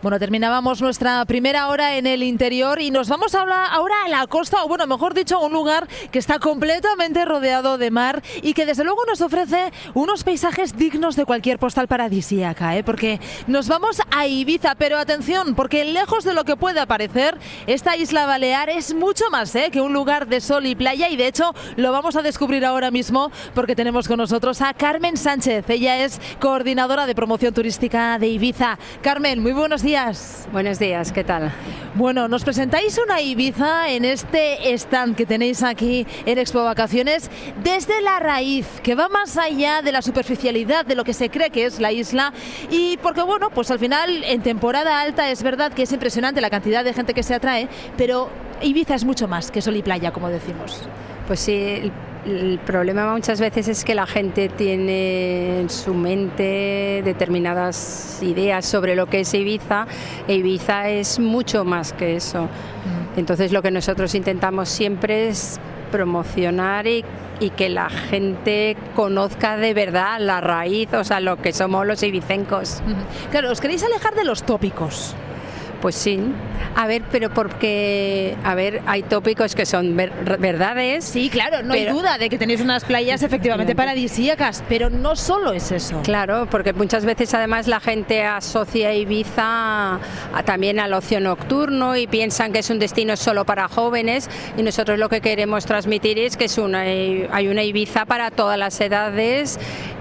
Bueno, terminábamos nuestra primera hora en el interior y nos vamos ahora a la costa, o bueno, mejor dicho, a un lugar que está completamente rodeado de mar y que desde luego nos ofrece unos paisajes dignos de cualquier postal paradisíaca, porque nos vamos a Ibiza, pero atención, porque lejos de lo que pueda parecer, esta isla balear es mucho más que un lugar de sol y playa, y de hecho lo vamos a descubrir ahora mismo porque tenemos con nosotros a Carmen Sánchez. Ella es coordinadora de promoción turística de Ibiza. Carmen, muy buenos días. Buenos días, ¿qué tal? Bueno, nos presentáis una Ibiza en este stand que tenéis aquí en Expo Vacaciones desde la raíz, que va más allá de la superficialidad de lo que se cree que es la isla, y porque bueno, pues al final en temporada alta es verdad que es impresionante la cantidad de gente que se atrae, pero Ibiza es mucho más que sol y playa, como decimos. Pues sí, el problema muchas veces es que la gente tiene en su mente determinadas ideas sobre lo que es Ibiza, e Ibiza es mucho más que eso. Entonces lo que nosotros intentamos siempre es promocionar y que la gente conozca de verdad la raíz, o sea, lo que somos los ibicencos. Claro, os queréis alejar de los tópicos. Pues sí, a ver, pero porque, hay tópicos que son verdades. Sí, claro, no hay duda de que tenéis unas playas efectivamente paradisíacas, pero no solo es eso. Claro, porque muchas veces además la gente asocia Ibiza también al ocio nocturno y piensan que es un destino solo para jóvenes, y nosotros lo que queremos transmitir es que hay una Ibiza para todas las edades,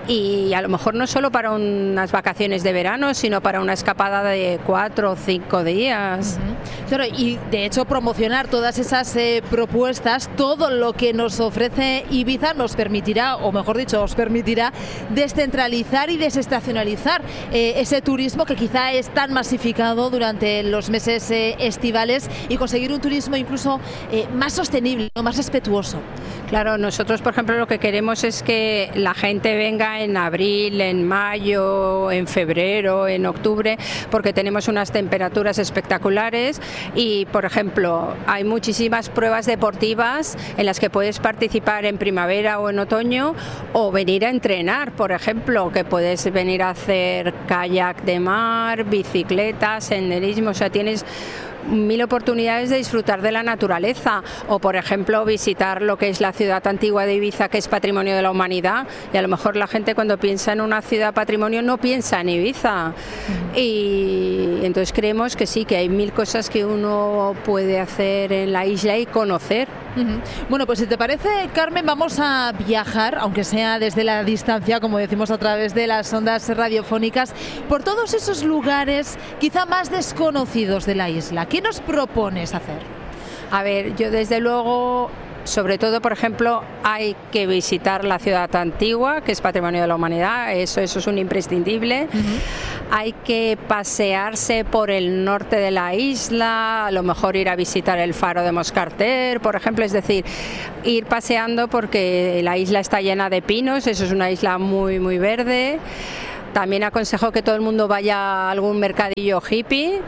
y a lo mejor no solo para unas vacaciones de verano, sino para una escapada de 4 o 5 días. Claro, y de hecho promocionar todas esas propuestas, todo lo que nos ofrece Ibiza nos permitirá, o mejor dicho, os permitirá descentralizar y desestacionalizar ese turismo que quizá es tan masificado durante los meses estivales, y conseguir un turismo incluso más sostenible, más respetuoso. Claro, nosotros por ejemplo lo que queremos es que la gente venga en abril, en mayo, en febrero, en octubre, porque tenemos unas temperaturas espectaculares y, por ejemplo, hay muchísimas pruebas deportivas en las que puedes participar en primavera o en otoño, o venir a entrenar, por ejemplo, que puedes venir a hacer kayak de mar, bicicleta, senderismo, o sea, tienes 1000 oportunidades de disfrutar de la naturaleza, o por ejemplo visitar lo que es la ciudad antigua de Ibiza, que es patrimonio de la humanidad, y a lo mejor la gente cuando piensa en una ciudad patrimonio no piensa en Ibiza, y entonces creemos que sí, que hay 1000 cosas que uno puede hacer en la isla y conocer. Bueno, pues si te parece, Carmen, vamos a viajar, aunque sea desde la distancia, como decimos a través de las ondas radiofónicas, por todos esos lugares quizá más desconocidos de la isla. ¿Qué nos propones hacer? A ver, yo desde luego, sobre todo, por ejemplo, hay que visitar la ciudad antigua, que es patrimonio de la humanidad, eso es un imprescindible. Hay que pasearse por el norte de la isla, a lo mejor ir a visitar el faro de Moscarter, por ejemplo, es decir, ir paseando porque la isla está llena de pinos, eso es una isla muy, muy verde. También aconsejo que todo el mundo vaya a algún mercadillo hippie,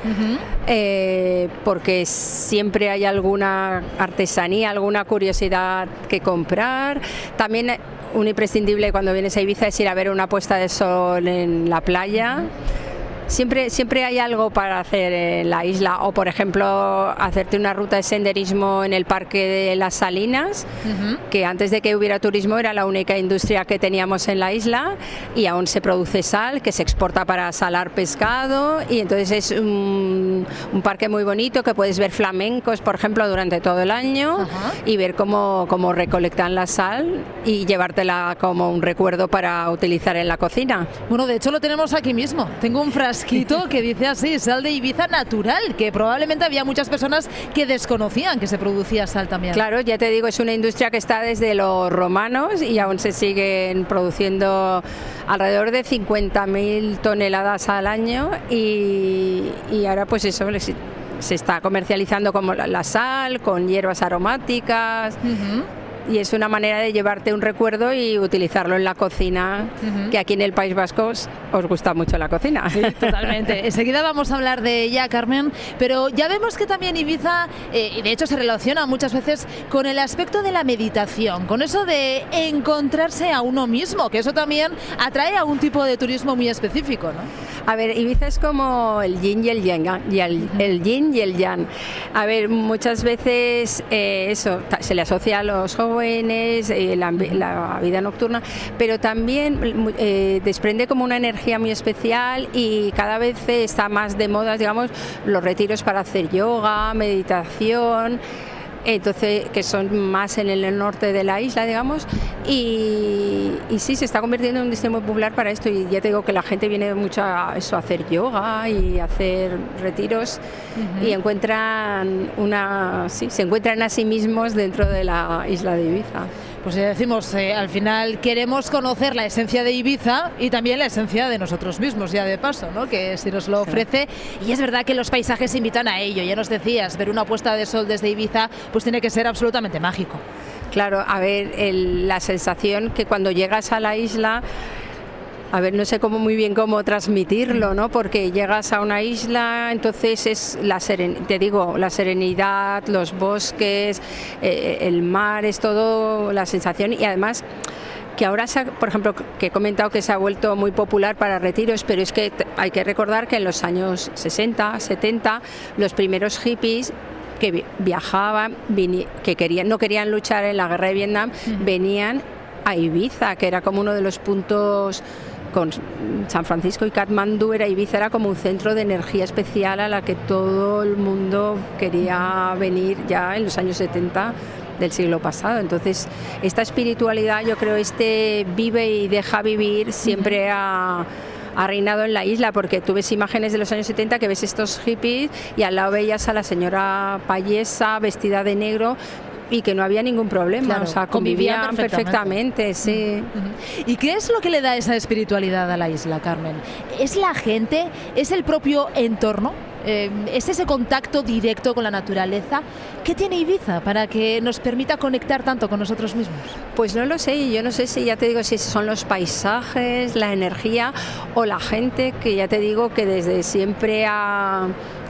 porque siempre hay alguna artesanía, alguna curiosidad que comprar. También un imprescindible cuando vienes a Ibiza es ir a ver una puesta de sol en la playa. Siempre hay algo para hacer en la isla, o por ejemplo hacerte una ruta de senderismo en el Parque de las Salinas, que antes de que hubiera turismo era la única industria que teníamos en la isla, y aún se produce sal que se exporta para salar pescado, y entonces es un parque muy bonito que puedes ver flamencos, por ejemplo, durante todo el año, y ver cómo recolectan la sal y llevártela como un recuerdo para utilizar en la cocina. Bueno, de hecho lo tenemos aquí mismo, tengo un frasquito que dice así, sal de Ibiza natural, que probablemente había muchas personas que desconocían que se producía sal también. Claro, ya te digo, es una industria que está desde los romanos y aún se siguen produciendo alrededor de 50.000 toneladas al año, y ahora pues eso se está comercializando como la sal, con hierbas aromáticas. y es una manera de llevarte un recuerdo y utilizarlo en la cocina, que aquí en el País Vasco os gusta mucho la cocina. Sí, totalmente. Enseguida vamos a hablar de ella, Carmen, pero ya vemos que también Ibiza, y de hecho se relaciona muchas veces con el aspecto de la meditación, con eso de encontrarse a uno mismo, que eso también atrae a un tipo de turismo muy específico, ¿no? A ver, Ibiza es como el yin y el yang, el yin y el yang. A ver, muchas veces eso se le asocia a los jóvenes, la vida nocturna, pero también desprende como una energía muy especial y cada vez está más de moda, digamos, los retiros para hacer yoga, meditación. Entonces, que son más en el norte de la isla, digamos, y sí, se está convirtiendo en un destino muy popular para esto, y ya te digo que la gente viene mucho a eso, a hacer yoga y a hacer retiros, y encuentran se encuentran a sí mismos dentro de la isla de Ibiza. Pues ya decimos, al final queremos conocer la esencia de Ibiza y también la esencia de nosotros mismos, ya de paso, ¿no? Que se nos lo ofrece. Y es verdad que los paisajes invitan a ello. Ya nos decías, ver una puesta de sol desde Ibiza pues tiene que ser absolutamente mágico. Claro, a ver, la sensación que cuando llegas a la isla... A ver, no sé muy bien cómo transmitirlo, ¿no? Porque llegas a una isla, entonces es la serenidad, los bosques, el mar, es todo la sensación, y además que ahora, por ejemplo, que he comentado que se ha vuelto muy popular para retiros, pero es que hay que recordar que en los años 60, 70, los primeros hippies que viajaban, que no querían luchar en la guerra de Vietnam, venían a Ibiza, que era como uno de los puntos. Con San Francisco y Katmandú Ibiza era como un centro de energía especial a la que todo el mundo quería venir ya en los años 70 del siglo pasado. Entonces, esta espiritualidad, yo creo, vive y deja vivir, siempre ha reinado en la isla, porque tú ves imágenes de los años 70 que ves estos hippies y al lado veías a la señora payesa vestida de negro, y que no había ningún problema, claro, o sea, convivían perfectamente, sí. ¿Y qué es lo que le da esa espiritualidad a la isla, Carmen? ¿Es la gente? ¿Es el propio entorno? ¿Es ese contacto directo con la naturaleza? ¿Qué tiene Ibiza para que nos permita conectar tanto con nosotros mismos? Pues no lo sé, yo no sé si, ya te digo, si son los paisajes, la energía o la gente, que ya te digo que desde siempre ha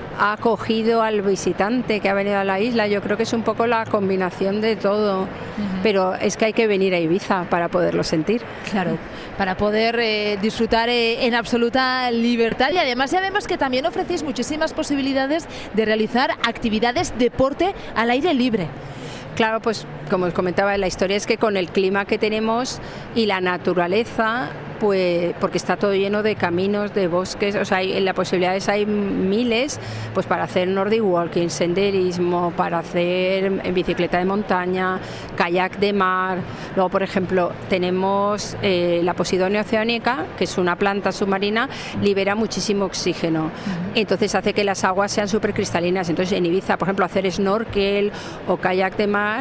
acogido al visitante que ha venido a la isla. Yo creo que es un poco la combinación de todo, pero es que hay que venir a Ibiza para poderlo sentir. Claro, para poder disfrutar en absoluta libertad, y además ya vemos que también ofrecéis muchísimas posibilidades de realizar actividades, deporte al aire libre. Claro, pues como os comentaba, la historia es que con el clima que tenemos y la naturaleza, pues porque está todo lleno de caminos, de bosques, o sea, en las posibilidades hay miles, pues para hacer Nordic walking, senderismo, para hacer en bicicleta de montaña, kayak de mar. Luego, por ejemplo, tenemos la Posidonia oceanica, que es una planta submarina, libera muchísimo oxígeno, entonces hace que las aguas sean súper cristalinas. Entonces en Ibiza, por ejemplo, hacer snorkel o kayak de mar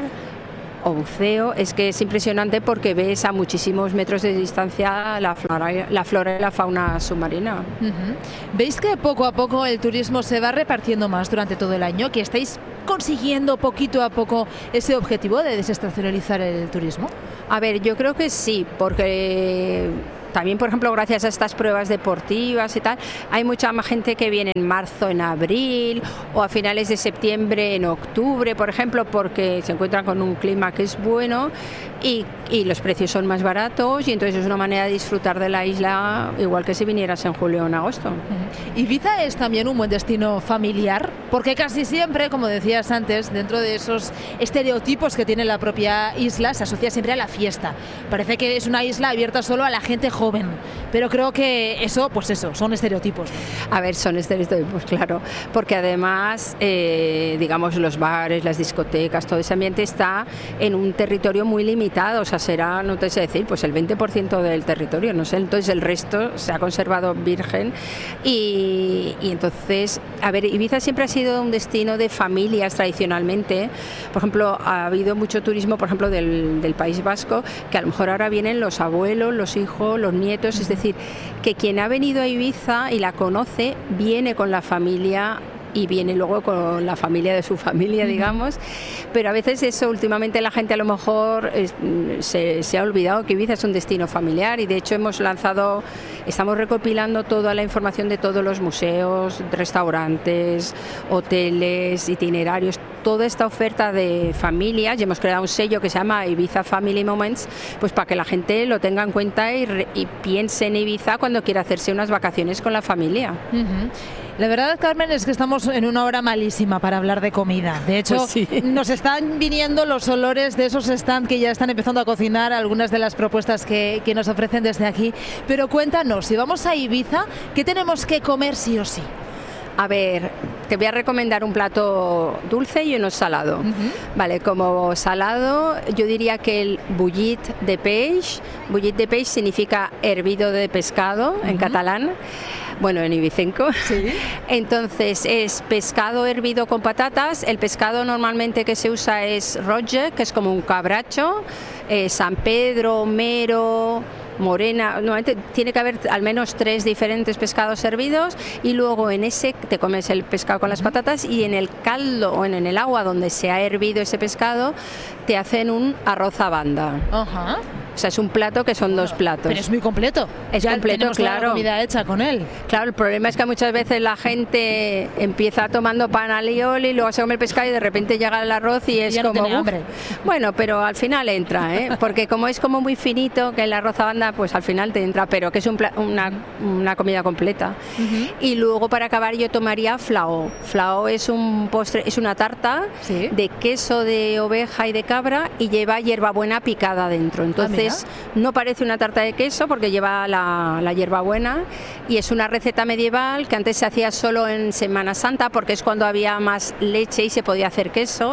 o buceo, es que es impresionante, porque ves a muchísimos metros de distancia la flora y la fauna submarina. ¿Veis que poco a poco el turismo se va repartiendo más durante todo el año? ¿Que estáis consiguiendo poquito a poco ese objetivo de desestacionalizar el turismo? A ver, yo creo que sí, porque también, por ejemplo, gracias a estas pruebas deportivas y tal, hay mucha más gente que viene en marzo, en abril, o a finales de septiembre, en octubre, por ejemplo, porque se encuentran con un clima que es bueno y los precios son más baratos, y entonces es una manera de disfrutar de la isla igual que si vinieras en julio o en agosto. Ibiza es también un buen destino familiar, porque casi siempre, como decías antes, dentro de esos estereotipos que tiene la propia isla, se asocia siempre a la fiesta. Parece que es una isla abierta solo a la gente joven, pero creo que eso, son estereotipos. A ver, son estereotipos, claro, porque además, digamos, los bares, las discotecas, todo ese ambiente está en un territorio muy limitado, o sea, será, no te sé decir, pues el 20% del territorio, no sé, entonces el resto se ha conservado virgen, y entonces, a ver, Ibiza siempre ha sido un destino de familias tradicionalmente. Por ejemplo, ha habido mucho turismo, por ejemplo, del País Vasco, que a lo mejor ahora vienen los abuelos, los hijos, los nietos, es decir, que quien ha venido a Ibiza y la conoce, viene con la familia y viene luego con la familia de su familia, digamos, pero a veces eso, últimamente la gente a lo mejor se ha olvidado que Ibiza es un destino familiar, y de hecho estamos recopilando toda la información de todos los museos, restaurantes, hoteles, itinerarios, toda esta oferta de familias, y hemos creado un sello que se llama Ibiza Family Moments, pues para que la gente lo tenga en cuenta y piense en Ibiza cuando quiera hacerse unas vacaciones con la familia. La verdad, Carmen, es que estamos en una hora malísima para hablar de comida. De hecho, pues sí, nos están viniendo los olores de esos stands que ya están empezando a cocinar algunas de las propuestas que nos ofrecen desde aquí. Pero cuéntanos, si vamos a Ibiza, ¿qué tenemos que comer sí o sí? A ver, te voy a recomendar un plato dulce y uno salado. Vale, como salado yo diría que el bullit de peix significa hervido de pescado en catalán, bueno, en ibicenco. ¿Sí? Entonces es pescado hervido con patatas. El pescado normalmente que se usa es roge, que es como un cabracho, San Pedro, mero, morena. Normalmente tiene que haber al menos 3 diferentes pescados hervidos, y luego en ese te comes el pescado con las patatas, y en el caldo o en el agua donde se ha hervido ese pescado te hacen un arroz a banda. O sea, es un plato que son 2 platos. Pero es muy completo. Es ya completo, tenemos claro. Toda la comida hecha con él. Claro, el problema es que muchas veces la gente empieza tomando pan alioli y luego se come el pescado y de repente llega el arroz y es ya como... No tiene hambre. Bueno, pero al final entra, ¿eh? Porque como es como muy finito, que el arroz a banda, pues al final te entra, pero que es una comida completa. Y luego para acabar yo tomaría flao. Flao es un postre, es una tarta de queso de oveja y de cabra, y lleva hierbabuena picada dentro. Entonces no parece una tarta de queso porque lleva la hierbabuena, y es una receta medieval que antes se hacía solo en Semana Santa porque es cuando había más leche y se podía hacer queso.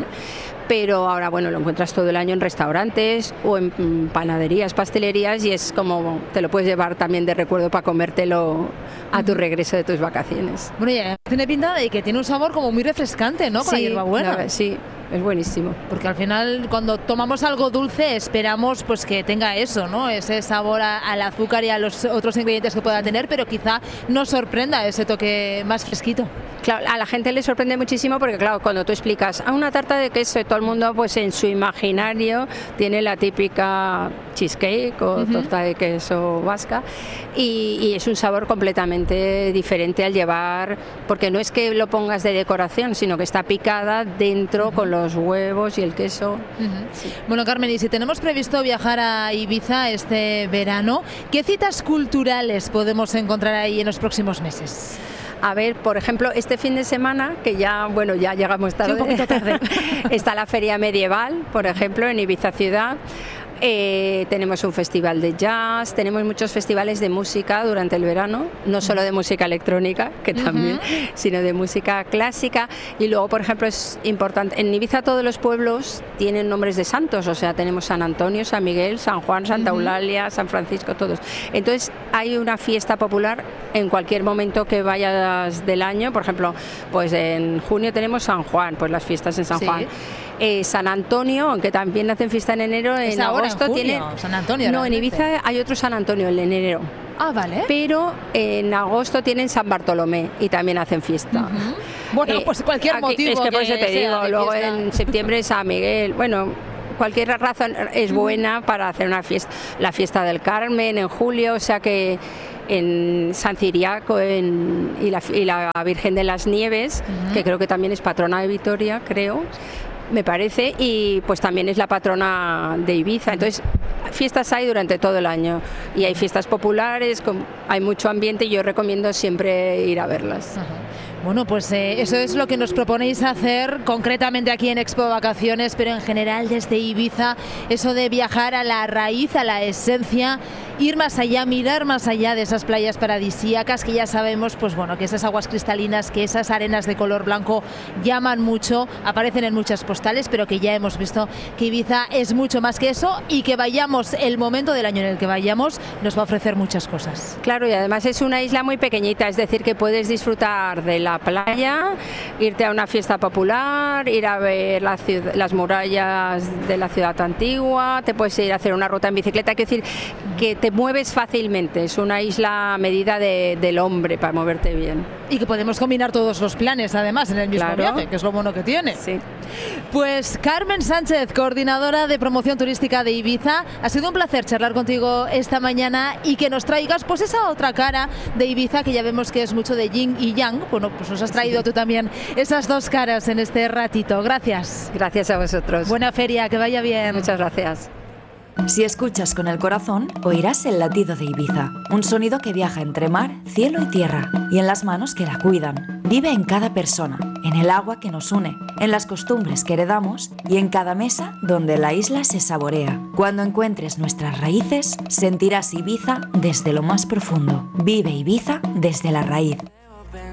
Pero ahora, bueno, lo encuentras todo el año en restaurantes o en panaderías, pastelerías, y es como te lo puedes llevar también de recuerdo para comértelo a tu regreso de tus vacaciones. Bueno, ya tiene pinta de que tiene un sabor como muy refrescante, ¿no? Con la hierbabuena. Sí, es buenísimo. Porque al final, cuando tomamos algo dulce, esperamos pues que tenga eso, ¿no? Ese sabor al azúcar y a los otros ingredientes que pueda tener, pero quizá nos sorprenda ese toque más fresquito. Claro, a la gente le sorprende muchísimo porque, claro, cuando tú explicas una tarta de queso, todo el mundo pues en su imaginario tiene la típica cheesecake o torta de queso vasca, y es un sabor completamente diferente al llevar, porque no es que lo pongas de decoración, sino que está picada dentro con los huevos y el queso. Sí. Bueno, Carmen, y si tenemos previsto viajar a Ibiza este verano, ¿qué citas culturales podemos encontrar ahí en los próximos meses? A ver, por ejemplo, este fin de semana, que ya llegamos tarde, un poquito tarde. Está la Feria Medieval, por ejemplo, en Ibiza Ciudad. Tenemos un festival de jazz, tenemos muchos festivales de música durante el verano, no solo de música electrónica, que también, sino de música clásica. Y luego, por ejemplo, es importante, en Ibiza todos los pueblos tienen nombres de santos, o sea, tenemos San Antonio, San Miguel, San Juan, Santa Eulalia, San Francisco, todos. Entonces hay una fiesta popular en cualquier momento que vayas del año. Por ejemplo, pues en junio tenemos San Juan, pues las fiestas en San Juan. San Antonio, aunque también hacen fiesta en enero, en agosto en junio, tiene... San Antonio. No, en Ibiza hay otro San Antonio, en enero. Ah, vale. Pero en agosto tienen San Bartolomé y también hacen fiesta. Bueno, pues cualquier motivo. Es que por eso te digo, luego fiesta. En septiembre San Miguel, bueno, cualquier razón es buena para hacer una fiesta. La fiesta del Carmen en julio, o sea que en San Ciriaco y la Virgen de las Nieves, que creo que también es patrona de Vitoria, creo, me parece, y pues también es la patrona de Ibiza. Entonces fiestas hay durante todo el año y hay fiestas populares, hay mucho ambiente, y yo recomiendo siempre ir a verlas. Bueno, pues eso es lo que nos proponéis hacer concretamente aquí en Expo Vacaciones, pero en general desde Ibiza, eso de viajar a la raíz, a la esencia, ir más allá, mirar más allá de esas playas paradisíacas que ya sabemos, pues bueno, que esas aguas cristalinas, que esas arenas de color blanco llaman mucho, aparecen en muchas postales, pero que ya hemos visto que Ibiza es mucho más que eso, y que vayamos el momento del año en el que vayamos nos va a ofrecer muchas cosas. Claro, y además es una isla muy pequeñita, es decir, que puedes disfrutar de la playa, irte a una fiesta popular, ir a ver las murallas de la ciudad antigua, te puedes ir a hacer una ruta en bicicleta, quiero decir que te te mueves fácilmente, es una isla a medida del hombre para moverte bien. Y que podemos combinar todos los planes, además, en el mismo viaje, que es lo bueno que tiene. Sí. Pues Carmen Sánchez, coordinadora de promoción turística de Ibiza, ha sido un placer charlar contigo esta mañana y que nos traigas pues esa otra cara de Ibiza, que ya vemos que es mucho de yin y yang. Bueno, pues nos has traído tú también esas dos caras en este ratito. Gracias. Gracias a vosotros. Buena feria, que vaya bien. Muchas gracias. Si escuchas con el corazón, oirás el latido de Ibiza, un sonido que viaja entre mar, cielo y tierra, y en las manos que la cuidan. Vive en cada persona, en el agua que nos une, en las costumbres que heredamos y en cada mesa donde la isla se saborea. Cuando encuentres nuestras raíces, sentirás Ibiza desde lo más profundo. Vive Ibiza desde la raíz.